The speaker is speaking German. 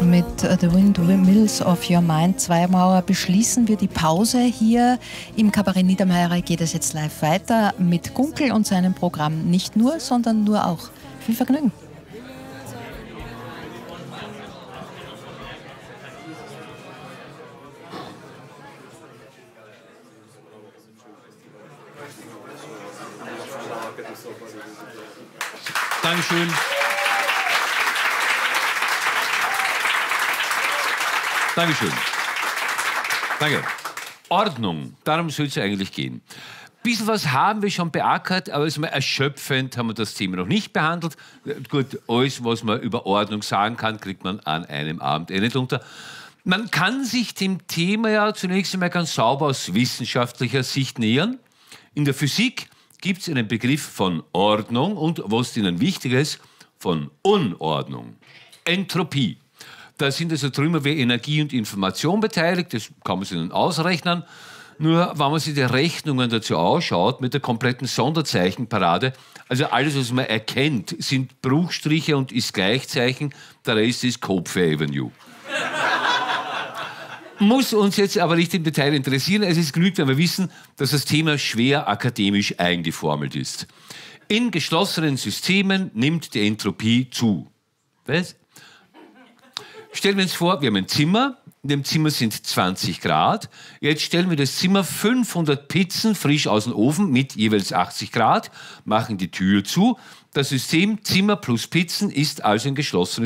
mit The Windmills of Your Mind. Zweimauer beschließen wir die Pause. Hier im Kabarett Niedermeyer geht es jetzt live weiter mit Gunkel und seinem Programm. Nicht nur, sondern nur auch. Viel Vergnügen. Dankeschön. Dankeschön. Danke. Ordnung, darum soll es eigentlich gehen. Ein bisschen was haben wir schon beackert, aber erschöpfend haben wir das Thema noch nicht behandelt. Gut, alles, was man über Ordnung sagen kann, kriegt man an einem Abend nicht unter. Man kann sich dem Thema ja zunächst einmal ganz sauber aus wissenschaftlicher Sicht nähern. In der Physik gibt es einen Begriff von Ordnung und, was Ihnen wichtig ist, von Unordnung. Entropie. Da sind also drüber wie Energie und Information beteiligt, das kann man sich dann ausrechnen. Nur, wenn man sich die Rechnungen dazu anschaut, mit der kompletten Sonderzeichenparade, also alles, was man erkennt, sind Bruchstriche und ist Gleichzeichen, der Rest ist Kopf Avenue. Muss uns jetzt aber nicht im Detail interessieren. Es ist genügt, wenn wir wissen, dass das Thema schwer akademisch eingeformelt ist. In geschlossenen Systemen nimmt die Entropie zu. Was? Stellen wir uns vor, wir haben ein Zimmer. In dem Zimmer sind 20 Grad. Jetzt stellen wir das Zimmer 500 Pizzen frisch aus dem Ofen mit jeweils 80 Grad, machen die Tür zu. Das System Zimmer plus Pizzen ist also ein geschlossenes